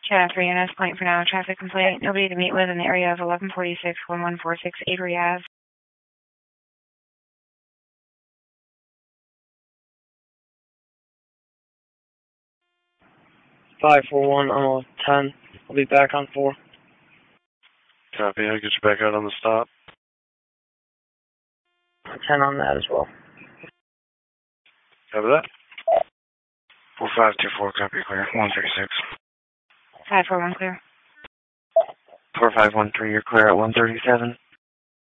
Channel 3 and S Point for now. Traffic complaint. Nobody to meet with in the area of 1146-1146 Avery Ave. 541 on 10. I'll be back on 4. Copy. I'll get you back out on the stop. 10 on that as well. Copy that. 4524, copy, clear. 136. 541 clear. 4513, you're clear at 137.